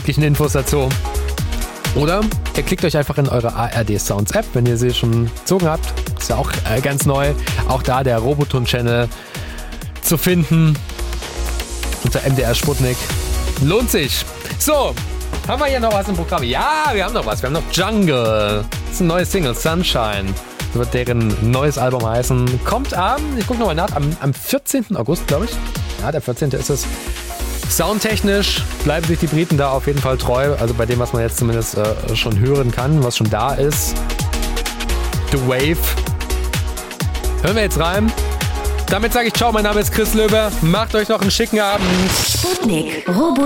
sämtlichen Infos dazu. Oder ihr klickt euch einfach in eure ARD Sounds App, wenn ihr sie schon gezogen habt. Ist ja auch ganz neu. Auch da der Roboton-Channel zu finden. Unter MDR Sputnik. Lohnt sich. So, haben wir hier noch was im Programm? Ja, wir haben noch was. Wir haben noch Jungle. Das ist ein neues Single, Sunshine. So wird deren neues Album heißen. Kommt ich gucke nochmal nach, am 14. August, glaube ich. Ja, der 14. ist es. Soundtechnisch bleiben sich die Briten da auf jeden Fall treu. Also bei dem, was man jetzt zumindest schon hören kann, was schon da ist. The Wave. Hören wir jetzt rein. Damit sage ich ciao, mein Name ist Chris Löwe. Macht euch noch einen schicken Abend. Sputnik, Robo